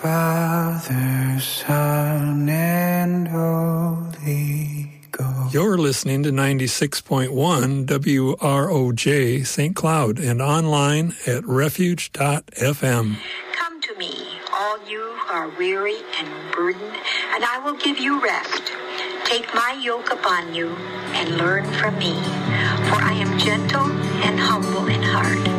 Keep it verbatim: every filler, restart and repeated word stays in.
Father, Son, and Holy Ghost. You're listening to ninety-six point one W R O J Saint Cloud and online at refuge dot f m. Come to me, all you who are weary and burdened, and I will give you rest. Take my yoke upon you and learn from me, for I am gentle and humble in heart,